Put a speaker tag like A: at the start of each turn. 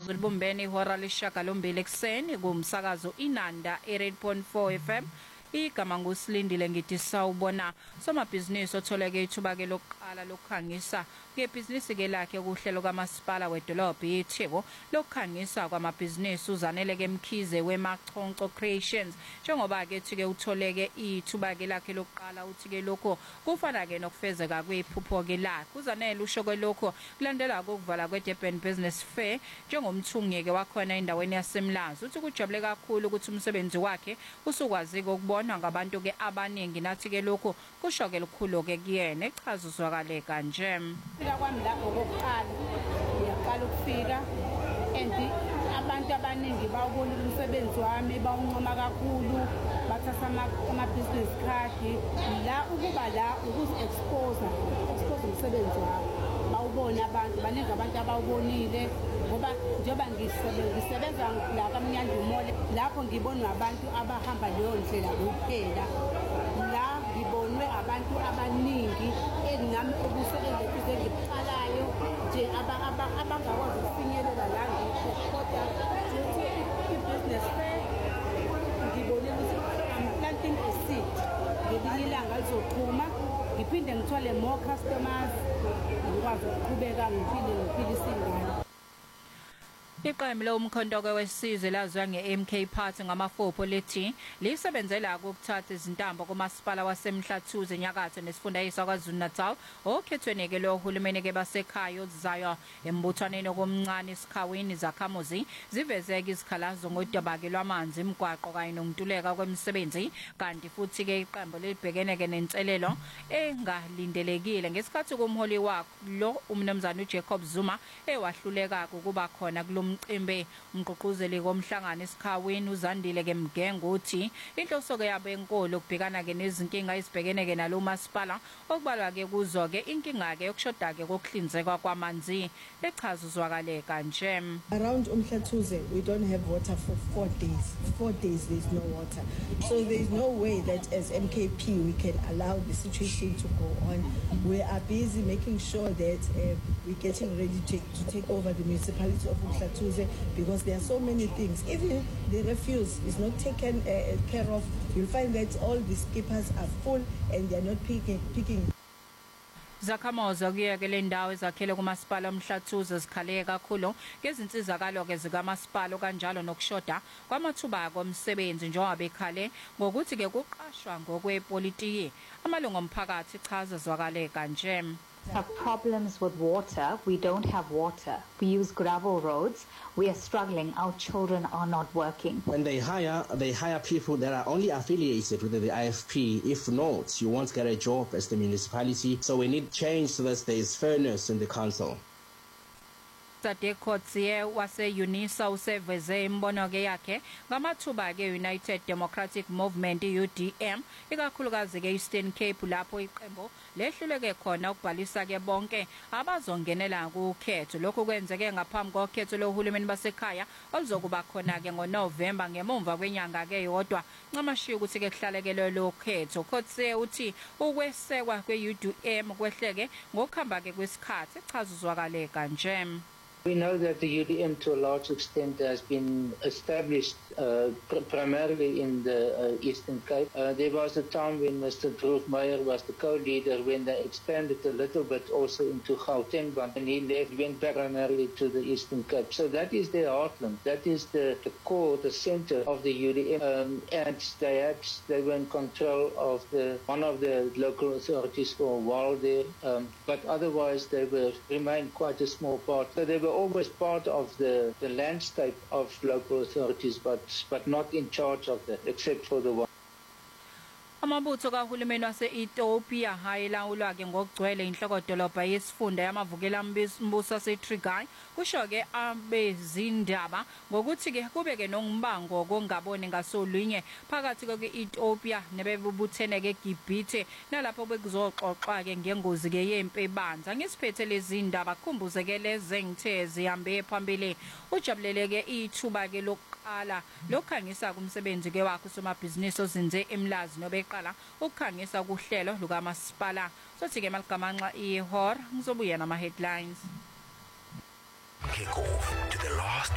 A: Libumbeni ihora lesishiyagalombili ekuseni kumsakazo Inanda 88.4 FM. Igama nguSilindile ngithi sawubona. Somabhizinisi otholeke ithuba ke lokuqala lokukhangisa ngebhizinisi ke lakhe kuhlelo kamasipala wedolobha iTheko lokukhangisa kwamabhizinisi uzanele ke Mkhize weMachonco Creations. Njengoba ke ethi ke utholeke ithuba ke lakhe lokuqala uthi ke lokho kufana ke nokufezeka kwephupho ke lakhe. Uzanele usho ke lokho kulandela kokuvala kweDurban Business Fair njengomthungi ke wakhona endaweni yaseMlazi. Uthi kujabule kakhulu ukuthi umsebenzi wakhe usukwazi ukubona ngabantu ke abaningi nathi ke lokho kusho ke lukhulu ke kuyena echaza uzwakale kanje.
B: Fika kwami la okokuqala ngiyaqala ukufika and abantu abaningi bawubona umsebenzi wami bawuncoma kakhulu bathatha ama-business card la ukuba la ukuzi-expose umsebenzi wami bawubona abantu baningi abantu abawubonile ngoba njengoba ngisebenza la kaMnyanda Mall lapho ngibonwa abantu abahamba leyo ndlela kuphela la ngibonwe abantu abaningi engami obusebenzi engiqalayo nje abangakwazi ukufinyelela la kodwa i-business fair ngibone ukuthi I'm planting a seed ngelinye ilanga lizoqhuma ngiphinde ngithole more customers ngikwazi ukuqhubeka ngiphilise ingane.
A: Iqembu lomkhonto wesizwe lazwa nge-MK Party ngamafupho lethi lisebenzela ukuthatha izintambo kumasipala waseMhlathuze enyakatho nesifundazwe kwaZulu-Natal okhethweni ke lohulumeni ke basekhaya ozayo embuthaneni komncane isikhawini zakhamuzi zivezeke izikhalazo ngodaba ke lwamanzi imigwaqo kanye nokuntuleka kwemisebenzi kanti futhi ke iqembu libhekene ke nenselelo engalindelekile ngesikhathi kumholi wakhe lo umnumzana uJacob Zuma ewahluleka ukuba khona umcimbi umgqugquzeli komhlangano esikhawini uzandile ke Mgengo uthi inhloso ke yabe enkulu ukubhekana ke nezinkinga ezibhekene ke nalo masipala okubalwa ke kuzo ke inkinga ke yokushoda ke kokuhlinzekwa kwamanzi echaza uzwakale kanje.
C: Around Umhlathuze we don't have water for 4 days. 4 days there's no water. So there's no way that as MKP we can allow the situation to go on. We are busy making sure that we're getting ready to take over the municipality of Umhlathuze because there are so many things. Even the refuse is not taken care of. You'll find that all the skippers are full and they're not picking.
A: Zakhamoza kuye ke le ndawo ezakhele kumasipala omhlathuze zikhaleke kakhulu ngezinsizakalo ke zikamasipala kanjalo nokushoda kwamathuba komsebenzi njengoba bekhale ngokuthi ke kuqashwa ngokwepolitiki amalungu omphakathi chaza zwakale kanje.
D: Have problems with water. We don't have water. We use gravel roads. We are struggling. Our children are not working.
E: When they hire people that are only affiliated with the IFP. If not, you won't get a job as the municipality. So we need change so that there is fairness in the council.
A: Sadekhotsiye wase-UNISA useveze imbono ke yakhe ngamathuba ke United Democratic Movement UDM ikakhulukazi ke Eastern Cape lapho iqembu lehluleke khona ukubhalisa ke bonke abazongenela ukhetho lokho kwenzeke ngaphambi kokhetho lohulumeni basekhaya oluzokuba khona ke ngoNovember ngemumva kwenyanga ke yodwa ncamashiya ukuthi ke kuhlalekele lo khetho. Khotsiye uthi ukwesekwa kwe-UDM kwehleke ngokuhamba ke kwesikhathi echaza uzwakale kanje.
F: We know that the UDM to a large extent has been established primarily in the Eastern Cape. There was a time when Mr. Drew Meyer was the co-leader when they expanded a little bit also into Gauteng, but when he left, went primarily to the Eastern Cape. So that is their heartland. That is the core, the center of the UDM. And they were in control of one of the local authorities for a while there. But otherwise they remained quite a small part. So they were always part of the landscape of local authorities, but not in charge of that, except for the one.
A: Amabutho kahulumeni wase-Ethiopia hayilawulwa ke ngokugcwele inhloko dolobha yesifunda yamavukela mbuso waseTrigai kusho ke abezindaba ngokuthi ke kube ke nongimbango kongaboni ngasolinye phakathi kwe-Ethiopia nebebubuthene ke eGibhithe nalapho bekuzoxoxwa ke ngengozi ke yempi ebanza ngesiphethe lezi ndaba khumbuze ke leze ngithe zihambe phambili ujabulele ke ithuba ke lokuqala lokukhangisa kumsebenzi ke wakhe somabhizinisi ozinze eMlazi nobe qala ukukhangisa kuhlelo lukamasipala sothi ke maligamanxa ihora ngizobuya nama headlines.
G: Kick off to the last